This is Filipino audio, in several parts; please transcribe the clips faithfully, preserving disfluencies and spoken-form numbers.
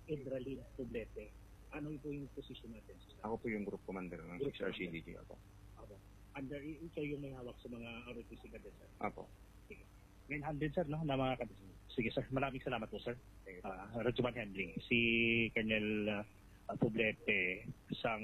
Edralin Poblete. Ano po yung position natin? Ako po yung group commander ng Group six R C D G. Ako. Apo. Under, ikaw yung may hawak sa mga R O T C cadets, sir? Apo. Sige. nine hundred, sir, no? Na mga cadets. Sige, sir. Maraming salamat po, sir. Uh, Rajuman Handling. Si Colonel uh, Poblete, isang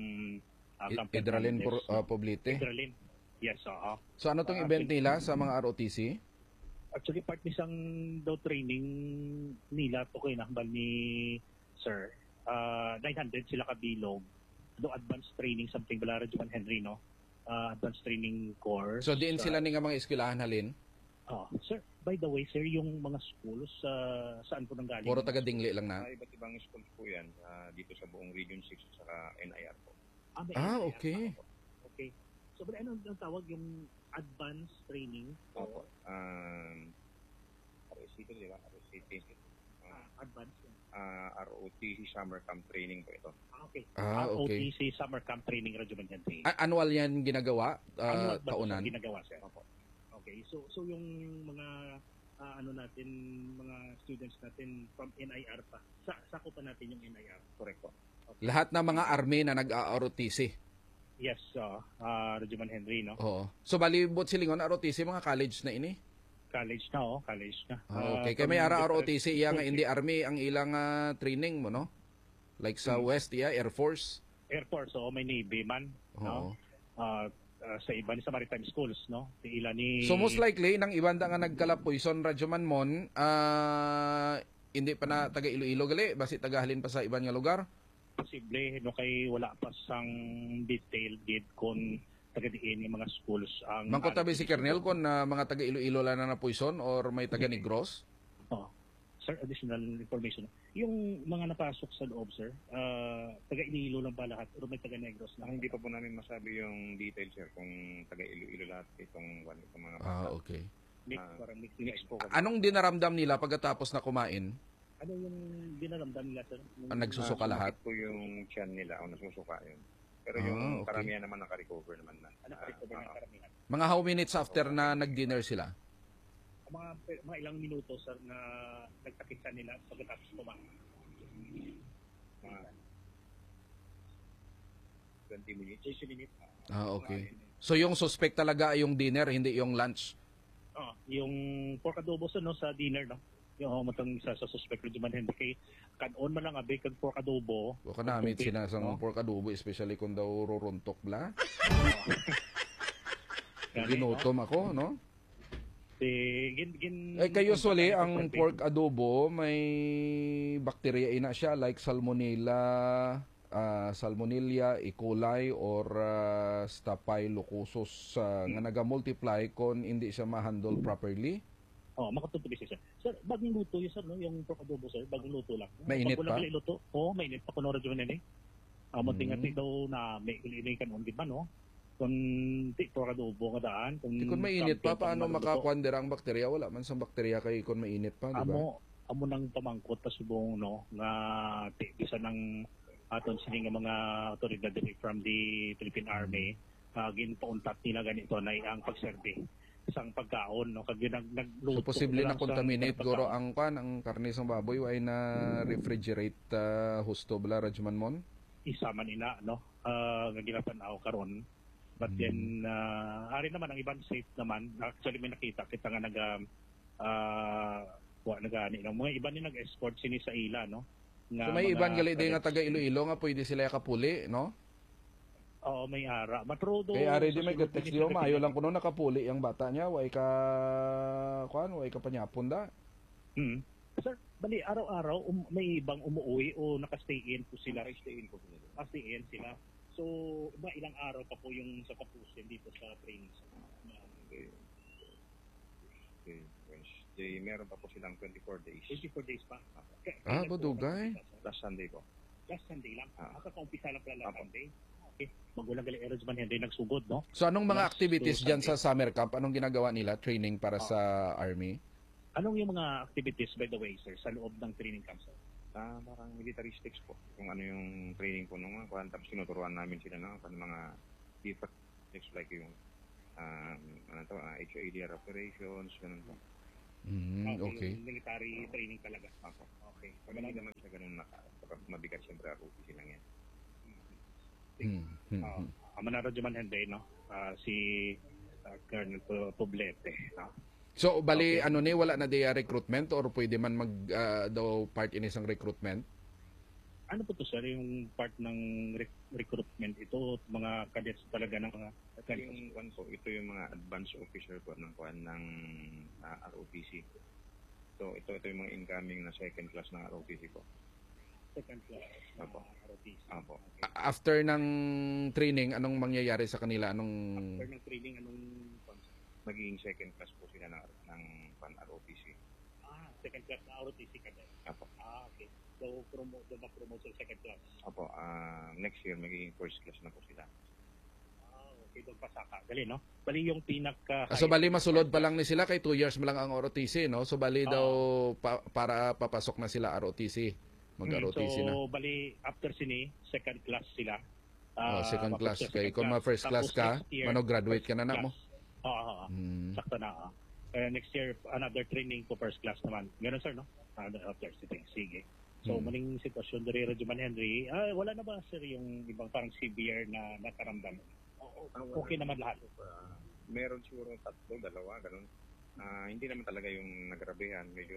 uh, Edralin uh, Poblete? Edralin. Yes, oo. So ano tong uh, event nila sa mga R O T C? Actually, part nisang daw training nila to kayo nakabal ni Sir. Uh, nine hundred sila kabilog. Do advanced training, something bala Rajuman Henry, no? Uh, advanced training course. So diin sila ni nga mga eskwelahan halin? Oh, sir, by the way, sir, yung mga schools, uh, saan po nanggaling? Puro taga-Dingli lang na? Uh, iba't ibang schools po yan uh, dito sa buong Region six at saka N I R po. Ah, ah okay. Pa, okay. So, but ano ang tawag yung advanced training? Opo. Um, R O C T, di ba? R O C T. Uh, ah, advanced. Uh, R O T C Summer Camp Training po ito. Ah, okay. Ah, okay. R O T C Summer Camp Training, Rajuman Henry. A- annual yan ginagawa? Uh, annual ba taunan? ginagawa, sir? Opo. Okay. So, so yung mga uh, ano natin, mga students natin from N I R pa, sa sako pa natin yung N I R. Correct po. Okay. Lahat ng mga army na nag-R O T C? Yes, uh, uh, Rajuman Henry, no? Oo. So, balibot silingon, R O T C, mga college na ini? College na, oh. College na. Ah, okay. Uh, Kaya may ara R O T C, iya nga hindi army ang ilang uh, training mo, no? Like sa hmm. West, iya, Air Force? Air Force, oo. May Navy man, Oo. no? Uh, uh, sa iba, sa maritime schools, no? Ila ni... So, most likely, nang ibanda nga nagkalapoyson, Rajuman Mon, uh, hindi pa na taga Iloilo gali? Basi tagahalin pa sa ibang nga lugar? Posible, no, kay wala pa sang detail did kung taga-diin yung mga schools ang... Mangkotabi si Kernel kung uh, mga taga Iloilo lang na napoyson or may taga Negros? Oh. Sir, additional information. Yung mga napasok sa loob, sir, uh, taga Iloilo lang ba lahat o may taga Negros na? Ah, hindi pa po namin masabi yung details, sir, kung taga Iloilo lahat itong, itong mga... Ah, okay. Mix, uh, parang mix, mix po. Anong dinaramdam nila pagkatapos na kumain? Ano yung dinaramdam nila, sir? Ang nagsusuka uh, lahat? po yung tiyan nila o nagsusuka yun. Pero ah, yung okay. karamihan naman naka-recover naman na. Naka-recover uh, na karamihan. Mga how minutes after na nag-dinner sila? Mga, mga ilang minuto, sir, na nagtakisan nila pagkatapos kumain. Mga twenty minutes. twenty minutes. Ah, okay. So yung suspect talaga ay yung dinner, hindi yung lunch? Oh, yung pork adobo, sir, no, sa dinner, no? Yung matang isa sa suspect Rajuman Henry kay kanon man lang abi kag pork adobo. Wa ka namin sinasang no? Pork adobo especially kung daw ruruntok bla. Ginutom ako, no? Si gin gin eh kayo usually ang pork adobo may bacteria ina siya like salmonella, uh, salmonella, E. coli or uh, staphylococcus uh, nga naga-multiply kung hindi siya ma-handle properly. Oh, makatutubi siya, sir. Sir, bagong luto yun, sir, no? Yung pork adobo, sir, bagong luto lang. Mainit pa? Luto. Oo, oh, mainit pa. Kung oras yun, eh. Uh, Mating-ati mm. daw na may ilinay ka noon, di ba, no? Kung di pork adobo ka daan. Kung, kung mainit pa, paano makakwandera ang bakterya? Wala man sa bakterya kay kung mainit pa, di ba? Amo, amo nang pamangkot pa subong, no? Nga, bisa ng aton sini nga mga otoridad from the Philippine Army, uh, ginpauntat nila ganito na ang pagserve isang pagkaon, no, kag nag nagluto. So posible na contaminate goro ang kan ang karne sa baboy ay na refrigerate uh, husto bla Rajuman Mon? Isa man ina, no, uh, nga ginatanaw karon. But hmm. then uh, ari naman ang iban safe naman. Actually may nakita kita nga naga uh, wa nagani no, mga iban ni nag-escort sini sa ila, no. Nga so may iban gali din nga taga Iloilo nga pwede sila kapuli, no? Oo, may ara. Matrodo. Kaya ari di may text diyo, maayo lang kuno nakapuli yung bata niya, way ka kuan, way ka panyapon da. Hmm. Sir, bali araw-araw um, may ibang umuwi o naka-stay in po sila, stay in po sila. Ah, stay in sila. So, ba ilang araw pa po yung sa kapusin dito sa training sa okay. Okay. Wednesday, meron pa po silang twenty-four days. twenty-four days pa. Okay. Ah, badugay. Last Sunday po. Last Sunday lang. Ah. Kakaumpisa lang pala last Sunday. Okay. Magulang gali Rajuman Henry nagsugod, no? So anong mga activities diyan sa summer camp? Anong ginagawa nila? Training para oh. sa army? Anong yung mga activities, by the way, sir, sa loob ng training camp, sir? Ah, parang militaristics po. Kung ano yung training po nung mga tapos sinuturuan namin sila ng mga different things like yung um, ano to, uh, H A D R operations, ganun po. Mm, okay. Yung military training talaga. Ako. Okay. Pag hindi naman siya ganun naka mabigat siyempre R O T C lang yan. Hmm. Hmm. Uh, Amana Rajuman Henry, no? Uh, si uh, Colonel Poblete, no? So bali Okay. ano ni wala na diya recruitment or pwede man mag ah, daw part in isang recruitment? Ano po to sir, yung part ng rec- recruitment ito, mga cadets talaga ng mga Yung one po, ito yung mga advanced officer po ng kuan ng uh, R O T C. So ito ito yung mga incoming na second class ng R O T C po. second class na Apo. R O T C. Apo. Okay. A- After ng training, anong mangyayari sa kanila? Anong After ng training, anong Magiging second class po sila ng, ng pan R O T C. ah, second class na R O T C cadet. Apo. Ah, okay. So, promote, ma-promote sa second class. Apo, ah, next year magiging first class na po sila. Ah, okay. Doon pa saka. Gali, no? Bali yung pinaka... Ah, so bali masulod pa lang ni sila kay two years mo lang ang R O T C, no? So bali daw pa- para papasok na sila R O T C. Mag-R O T C so, na. bali, after sini, second class sila. Oh, Ah, second class. mapasok sa Kay second kung ma first class Tapos ka, next year, mano-graduate first ka na na mo. class. Oo, oo, oo. Hmm. Sakto na. ah. Eh, next year, another training po first class naman. Ganun, sir, no? Another after sitting. Sige. So, Hmm. maning sitwasyon dari Rajuman Henry, ah, wala na ba, sir, yung ibang parang severe na nakaramdam? Okay naman lahat. Ah, meron siguro tatlo, dalawa, ganun. Ah, hindi naman talaga yung nagrabehan. Medyo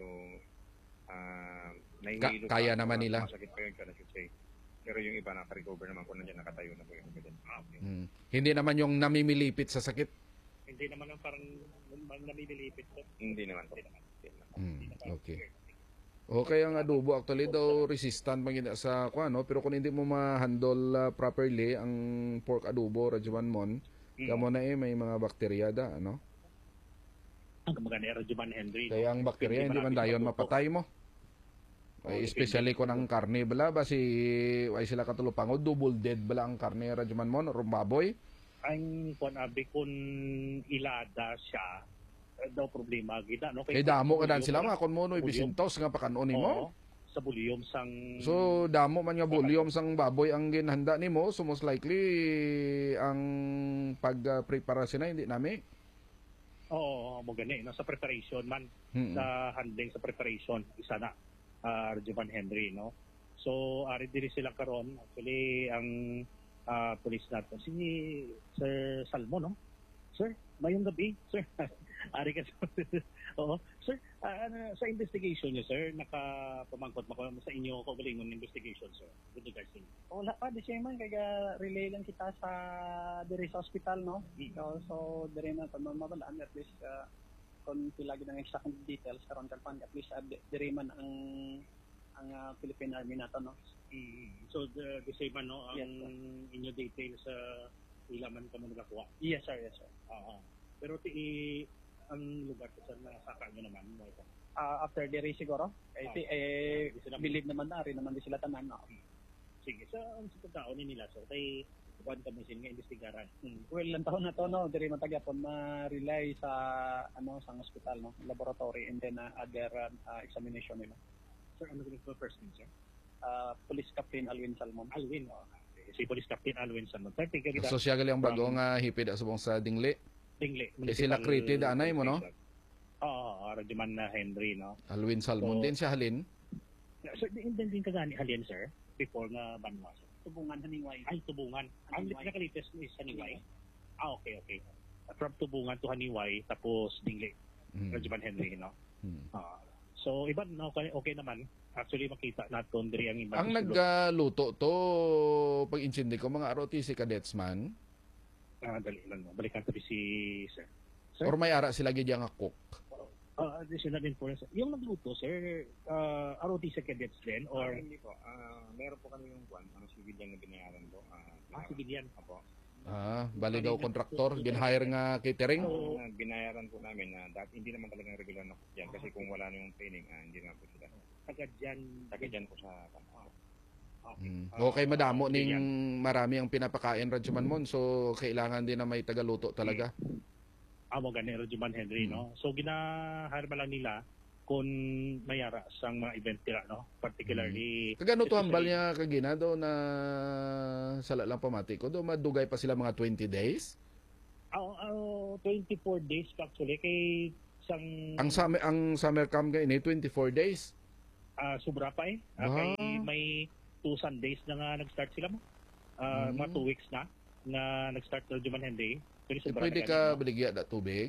ah, nahihilo Ka- kaya pa, naman nila. Masakit pa yun, I should say. Pero yung iba naka-recover naman kung nandiyan nakatayo na po yung ganun. Ah, okay. Hmm. Hindi naman yung namimilipit sa sakit. Hindi naman ang parang namimilipit po. Hindi naman po. Hindi naman. Hmm. Okay. Okay, ang adobo actually daw resistant magina sa kuan, no? Pero kung hindi mo ma-handle uh, properly ang pork adobo Rajuman mon, Mm. kamo na eh may mga bakterya da, ano? Ang maganda Rajuman Henry. Kaya ang bakterya hindi man dayon mapatay mo. Ay, especially kung ang karne bala ba si ay sila katulupangod double dead bala ang karne Rajuman mon or baboy. Ang kuan abi kun ilada siya eh, daw problema gida no Kay damo ka dan sila mga kun mo no ibisintos nga pakanon nimo. Oo, sa bulyom sang So damo man nga volume sang baboy ang ginhanda nimo, so most likely ang pag-prepare sila hindi nami. oo mo gani no sa preparation man Hmm. sa handling sa preparation isa na uh, Rajuman Henry no. So ari diri sila karon actually ang uh, police nato si Sir Salmo no. Sir, mayong gabi, sir. Ari ka Oo. Sir, ah, ano, sa investigation niyo, sir, nakapamangkot mo sa inyo kaugalingon investigation, sir. With regards to Wala pa, di siya man, kaya relay lang kita sa diri sa hospital, no? So, so diri na pa mabalaan, at least, uh, kung pilagi ng exact details, karon kan at least, uh, diri man ang ang uh, Philippine Army nato, no? Mm. So, the, the same man, no, ang Yes, sir. inyo details sa ilaman ka mo nagakuha. Yes, sir, yes, sir. Oo. Pero ti ang lugar ko sa nasaka nyo naman, mo ito. Uh, after diri siguro, eh, Ah. si, eh, Di sila- believe naman na, rin naman di sila tanan, no? Sige, sa ang sa pagkaon ni nila, sir, kay kuwan kami sin nga investigaran. Hmm. Well, lang taon na to, no? Diri man tagyapon ma-rely sa, ano, sa hospital, no? Laboratory, and then uh, other uh, examination nila. Sir, ano ko first name, sir? Uh, Police Captain Alwin Salmon. Alwin, oh. Si Police Captain Alwin San. Sir, tika kita. So siya gali ang bago nga hipid sa subong sa dingli. Tingli. Eh, sila created, anay mo, no? Oo, uh, Rajuman na Henry, no? Alwin Salmon So- din siya halin. Sir, din din din ka gani halin, sir, before nga banwa, sir. Tubungan haniway. Ay, Tubungan. Ang Haniway. pinaka-latest is Haniway. Ah, okay, okay. From Tubungan to Haniway, tapos Dingli. Hmm. Rajuman Henry, no? Hmm. Ah, so, iba, no, okay, okay naman. Actually, makita natin diri ang iba. Ang nagluto to pag insindi ko mga R O T C cadets man Ah, dali lang, no? Balikan to si sir. Sir? or may ara sila gid nga cook. Ah, additional information. Yung nagluto, sir, uh, R O T C cadets din, Or or... hindi po. Ah, meron po kami yung kwan, ang civilian na binayaran po. Ah, Ah, civilian. Apo. Ah, bali daw kontraktor, gin-hire nga catering. Ang uh, binayaran po namin na dati hindi naman talagang regular na cook yan kasi kung wala na yung training, ah, hindi naman po sila. Agad dyan. Tagay dyan po sa kan. Okay. Hmm. Ah, Okay, madamo okay ning yan. marami ang pinapakain Rajuman mon, so kailangan din na may tagaluto talaga. Amo gani Rajuman Henry, Hmm. no? So, ginahire ba lang nila kung mayara sang mga event nila, no? Particularly... Kagano to hambal especially- niya kagina do na sala lang pamati ko do madugay pa sila mga twenty days. Ah, ah, twenty-four days pa actually kay sang Ang summer ang summer camp kay ini twenty-four days. ah, sobra pa eh. Ah, Ah. kay may two Sundays na nga nag-start sila mo. Uh, Mm. Mga two weeks na na nag-start sa Rajuman Hindi. Pwede, Eh, sobra pwede na ka ganun, no? baligya na tubig.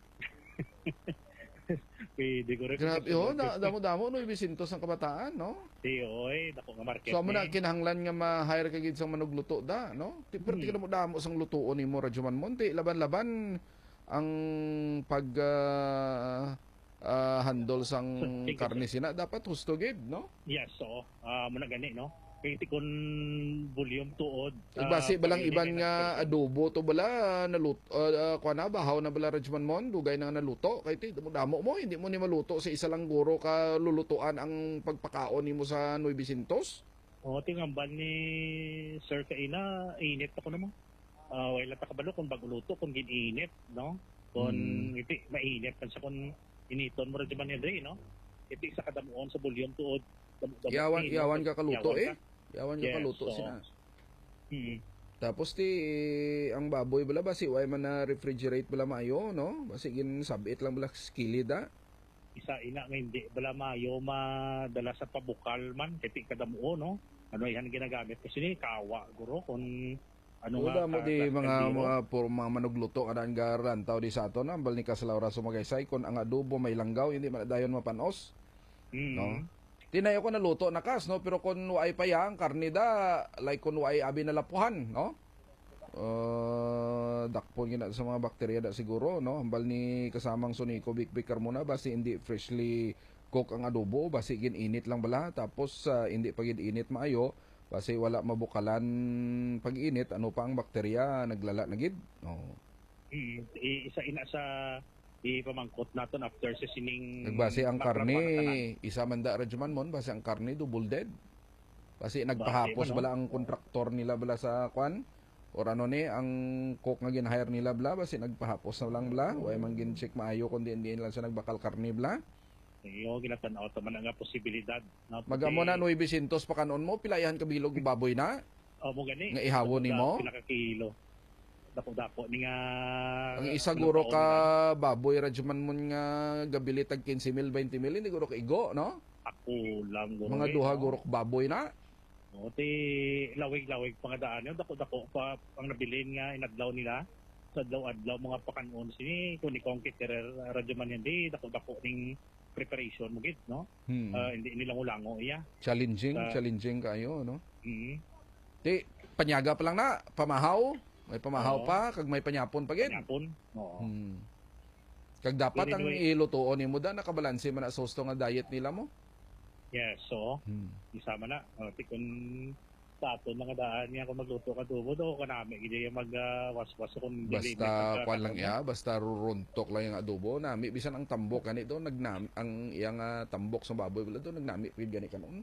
Pwede ko rin. Grabe, oh, na, damo-damo no ibisintos ang kabataan, no? Si oy, dako nga market. So amo na ni. kinahanglan nga ma-hire ka gid sang manugluto da, no? Ti pero ti Hmm. mo damo sang lutuon nimo Rajuman Monte, laban-laban ang pag ah, ah, handle sang Sige, karne sina dapat husto gid, no? Yes, so uh, muna gani no. Kaya ti kun volume tuod. Uh, ah, base balang pag- iban nga adobo to bala naluto uh, kuha na bahaw na bala Rajuman Mon dugay na nga naluto kay ti damo mo hindi mo ni maluto sa isa lang guro ka lulutuan ang pagpakaon nimo sa Nueve Ecentos. O, tingambal ni Sir Kaina, init ako naman. Uh, wala ta kabalo kung baguluto, kung gininit, no? Kung Hmm. iti, mainit, kan sa kung initon mo rin man yun, no? Iti sa kadamuon sa bulyon tuod. damo- damo- Iyawan init, iyawan ka kaluto iyawan eh. Iyawan ka Yes, kaluto so, sina. Hmm. Tapos ti eh, ang baboy bala basi way man na refrigerate bala maayo, no? Basi gin sabit lang bala skilid da. Isa ina nga hindi bala mayo madala sa pabukal man, iti kadamuon, no? Ano yan ginagamit kasi ni kawa, guro, kung ano Wala mo ka- di ka- mga kaldero. mga puro mga manugluto kada ang garantaw di sa ato na ambal ni Kaslaura sumagaysay kon ang adobo may langgaw hindi man dayon mapanos. Hmm. No? Tinayo ko na luto na kas, no? Pero kung waay pa yang karne da, like kung waay abi na lapuhan, no? Uh, dakpon gina sa mga bakterya da siguro, no? Hambal ni kasamang suniko bikbikar muna basi hindi freshly cook ang adobo, basi gin init lang bala, tapos uh, hindi pa gid init maayo, basi wala mabukalan pag init, ano pa ang bakterya naglala na gid. No? Mm, i- isa ina sa ipamangkot naton after sa sining Nagbase ang background mga tanan. karne, isa man da Rajuman Mon, base ang karne double dead. Kasi nagpahapos Base, ano? bala ang kontraktor nila bala sa kwan or ano ni ang cook nga gin-hire nila bala basi nagpahapos na lang bala, way man gin check maayo kundi hindi lang sa nagbakal karne bala. Iyo ginatan-aw to man nga posibilidad na Magamo na Nueve Ecentos pa kanon mo pilayan ka bilog baboy na o mo gani nga ihawon nimo. pinakakilo dako-dako ni nga Ang isa guro ka baboy Rajuman Mon nga gabili tag fifteen mil, twenty mil hindi guro ka igo, no? ako lang guro Mga eh, duha no? guro ka baboy na. o ti lawig-lawig pa nga daan yun dako-dako pa ang nabilin nga inadlaw nila sa adlaw-adlaw mga pakanon sini kung ni Kongkit radyo man hindi dako-dako ning preparation mo gid no. Hmm. Ah, hindi nilang ulango iya. Challenging, Sa- challenging kayo, no? Mm. Di, panyaga pa lang na, pamahaw. May pamahaw Oo. pa, kag may panyapon pa gid. Yapon. Oo. Hmm. Kag dapat Pero ang anyway- ilutuon nimo da nakabalanse man na sa gusto nga diet nila mo. Yes, so Hmm. isama na. Uh, tikon sa aton mga daan niya kung magluto ka tubo do kanami gid yung mag uh, waswas kung dili Basta kwan lang ya, basta ruruntok lang yung adobo nami bisan ang tambok gani do nagnami ang iyang ah, tambok sa baboy wala do nagnami pid gani kanon.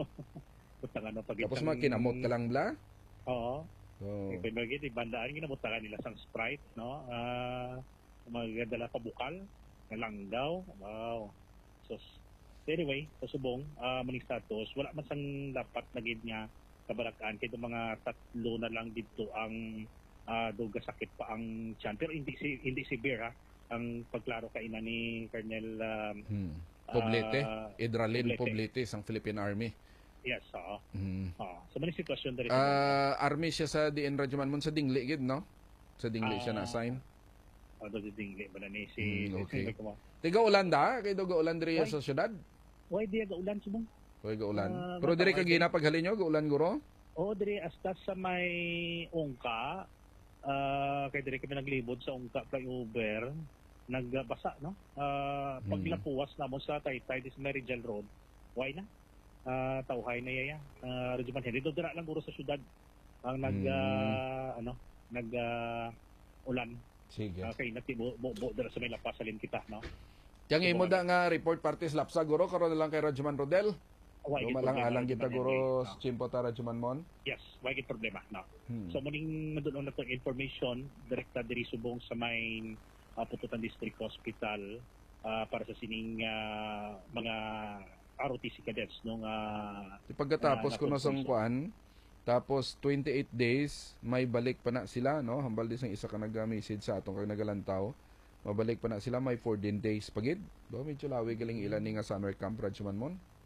Putang ano pag Tapos isang- makinamot ka lang bla. Oo. So, Kaya bagay di bandaan ginamutan nila sang Sprite, no? Ah, magdala pa bukal, langgaw. Wow. So anyway, sa subong uh, maning status, wala man sang dapat na gid nga kabarakan kay mga tatlo na lang dito ang uh, duga sakit pa ang tiyan pero hindi si hindi severe ha ang pagklaro kay ina ni Colonel um, hmm. Poblete, ah, Idralin Poblete. Poblete sang Philippine Army. yes oo. Hmm. Oo. So maning sitwasyon diri Ah, army siya sa D N Rajuman Mon sa Dingli gid no? Sa Dingli siya Ah. na-assign. uh, do dingli ba na ni si Hmm, okay. si- Tiga Ulanda, kay do Ulan diri Oy. sa syudad. Why di ga ulan subong? Koy gaulan. Ah, Pero diri matawag kag gina paghalin nyo gaulan guro. Oo, diri hasta sa may Ungka, ah kay diri kami naglibot sa Ungka flyover, nagbasa no. Ah Hmm. paglapuwas namon sa Taytay dis Merijal Road. Why na? Ah tawhay na yaya. Ah Radyo Man Henry do dira lang guro sa syudad ang nag Hmm. ah, ano, nag ah, ulan. Sige. Ah, kay natibo bo, bo dira sa may lapas salin kita no. Yang imo da nga report parties lapsa guro karon na lang kay Rajuman Rodel. Why gid Lumalang problema, alang Radyo kita Man guro Henry, sa no? Chimpo ta Rajuman Mon. Yes, why gid problema no. Hmm. So muning madulong na to information direkta diri subong sa may uh, Pututan District Hospital ah, para sa sining ah, mga R O T C cadets nung uh, Di pagkatapos Ah, ko na sang napunpuso. kuan, tapos twenty-eight days may balik pa na sila no. Hambal di sang isa ka nag-message sa atong kag nagalantaw. Mabalik pa na sila may fourteen days pagid. Do medyo lawi galing ilan ni nga summer camp Rajuman Mon.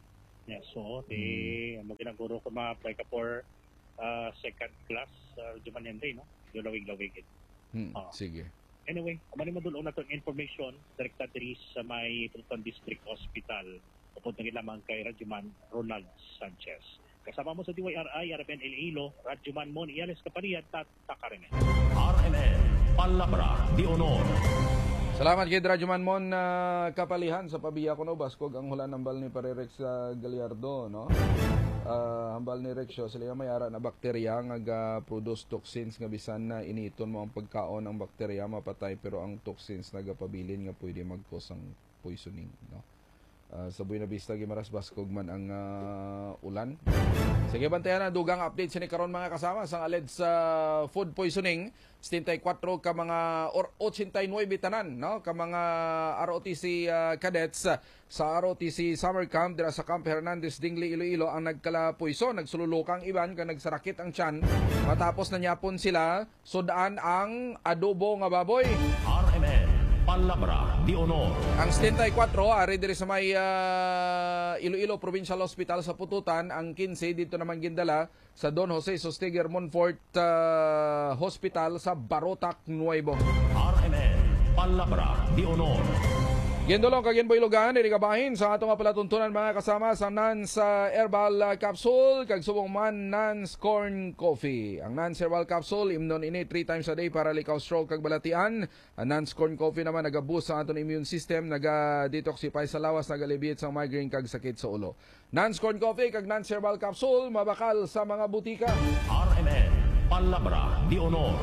Yeah, so di mm. maginaguro ko mga apply ka for uh, second class uh, Juman Henry, no? Lawig-lawig. Hmm, uh, sige. Anyway, kumani mo doon na itong information direkta diri sa may Fulton District Hospital. Upod na lamang kay Radyoman Ronald Sanchez. Kasama mo sa D Y R I, R M N Iloilo, Radyoman Mon, Iales Kapalian, at Takarene. R M N, Palabra de Honor. Salamat kay Radyoman Mon na uh, kapalihan sa pabiya ko no baskog ang hula ng bal ni Parerex sa uh, Gallardo no. Uh, hambal ni Rexio sila may ara na bakterya nga uh, produce toxins nga bisan na initon mo ang pagkaon ng bakterya mapatay pero ang toxins nagapabilin nga pwede mag-cause ang poisoning no. Uh, sa Buena Vista Gimaras Baskog man ang uh, ulan. Sige bantayan na dugang update sini karon mga kasama sa alleged sa uh, food poisoning seventy-four ka mga or eighty-nine tanan no ka mga R O T C uh, cadets uh, sa R O T C summer camp dira sa Camp Hernandez Dingli Iloilo ang nagkala poison nagsululukang iban ka nagsarakit ang tiyan matapos na nyapon sila sudaan ang adobo nga baboy. R M N Palabra de Honor. Ang seventy-four ari diri sa may uh, Iloilo Provincial Hospital sa Pututan, ang fifteen dito naman gindala sa Don Jose Sostiger Monfort uh, Hospital sa Barotac, Nuevo. R M N Palabra de Honor. Gendolong kagin Boylogan, diri kabahin sa atong palatuntunan mga kasama sa Nance uh, Herbal Capsule kag subong man Nance Corn Coffee. Ang Nance Herbal Capsule imnon ini three times a day para likaw stroke kag balatian. Ang Nance Corn Coffee naman naga-boost sa aton immune system, naga-detoxify sa lawas, naga-alleviate sa migraine kag sakit sa ulo. Nance Corn Coffee kag Nance Herbal Capsule mabakal sa mga butika. R M N Palabra de Honor.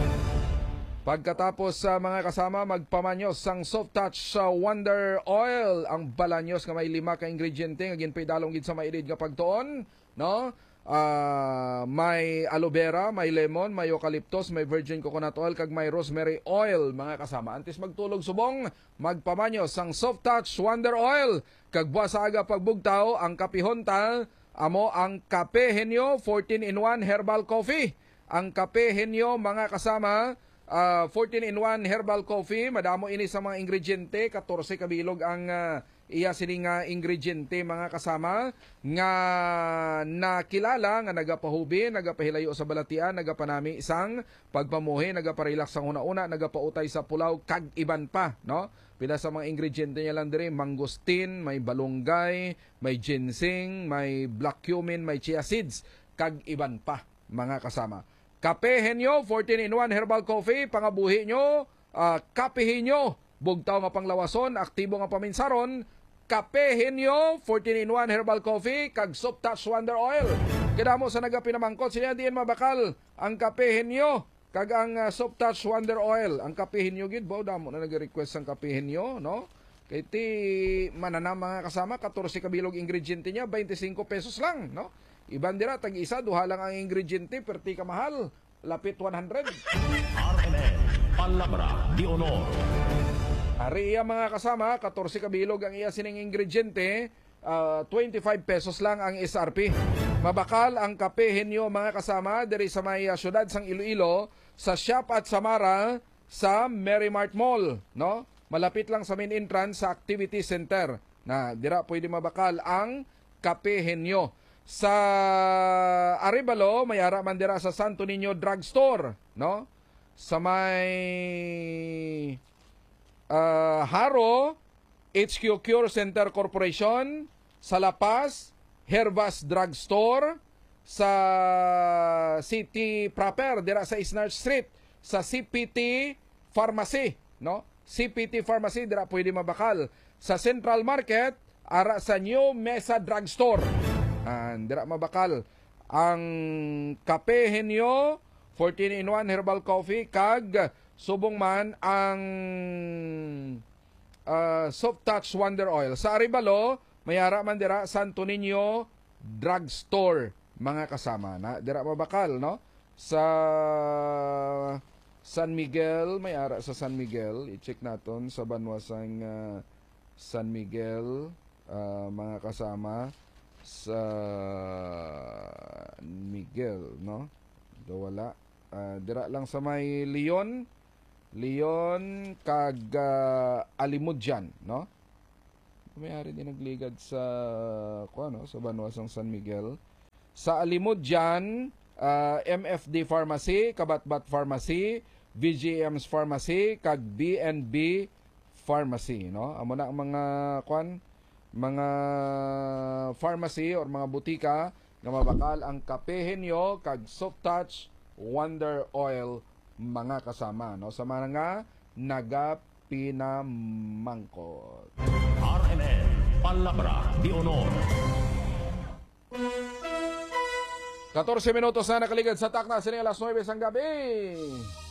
Pagkatapos sa uh, mga kasama, magpamanyos sang Soft Touch uh, Wonder Oil. Ang balanyos nga may lima ka ingrediente nga ginpaydalong gid sa mairid nga pagtuon, no? Uh, may aloe vera, may lemon, may eucalyptus, may virgin coconut oil kag may rosemary oil mga kasama. Antes magtulog subong, magpamanyos sang Soft Touch Wonder Oil. Kag buwas sa aga pagbugtaw ang kapihonta amo ang Kape Henyo fourteen in one Herbal Coffee. Ang Kape Henyo mga kasama Uh, fourteen in one herbal coffee, madamo ini sa mga ingrediente, fourteen kabilog ang uh, iya sining uh, ingrediente mga kasama nga nakilala nga nagapahubi, nagapahilayo sa balatian, nagapanami isang pagpamuhi, nagaparelax ang una-una, nagapautay sa pulaw kag iban pa, no? Pila sa mga ingrediente niya lang diri, mangosteen, may balunggay, may ginseng, may black cumin, may chia seeds kag iban pa mga kasama. Kape Henyo fourteen in one Herbal Coffee, pangabuhi nyo, uh, kapihin nyo, bugtaw nga panglawason, aktibo nga paminsaron. Kape Henyo fourteen in one Herbal Coffee, kag Soft Touch Wonder Oil. Kidamo sa nagapinamangkot, sila diyan mabakal ang Kape Henyo, kag ang uh, Soft Touch Wonder Oil. Ang Kape Henyo gid, bao damo na nag-request ang Kape Henyo, no? Kay ti mananam mga kasama, fourteen kabilog ingrediente niya, twenty-five pesos lang, no? Iban dira tag isa duha lang ang ingrediente perti ka mahal, lapit one hundred. R M N Palabra de Honor. Ari iya mga kasama, fourteen kabilog ang iya sining ingrediente, uh, twenty-five pesos lang ang S R P. Mabakal ang Kape Henyo mga kasama diri sa may uh, syudad sang Iloilo, sa shop at Samara sa Merrimart Mall, no? Malapit lang sa main entrance sa Activity Center. Na dira pwede mabakal ang Kape Henyo. Sa Arevalo, may ara man dira sa Santo Niño Drugstore, no? Sa may uh, Haro, H Q Cure Center Corporation, sa La Paz, Hervas Drugstore, sa City proper dira sa Isnar Street, sa C P T Pharmacy, no? C P T Pharmacy dira pwede mabakal. Sa Central Market, ara sa New Mesa Drugstore. And dira mabakal ang Kape Henyo fourteen in one Herbal Coffee kag subong man ang uh, Soft Touch Wonder Oil. Sa Arevalo, mayara man dira Santo Niño Drugstore mga kasama na dira mabakal, no? Sa San Miguel, mayara sa San Miguel, i-check naton sa banwasang uh, San Miguel uh, mga kasama sa Miguel, no? Dawala. Uh, dira lang sa may Leon, Leon kag uh, Alimudjan, no? may-ari din nagligad sa kuan no, sa Banwasang San Miguel. Sa Alimod dyan, uh, M F D Pharmacy, Kabatbat Pharmacy, V G M's Pharmacy, kag B and B Pharmacy, no? Amo na ang mga kuan, mga pharmacy or mga butika nga mabakal ang Kapehenyo kag Soft Touch Wonder Oil mga kasama, no? Sa mga nagapinamangkot. R M N Palabra de Honor. fourteen minutos na nakaligad sa takna, sini alas nuwebe sang gabi.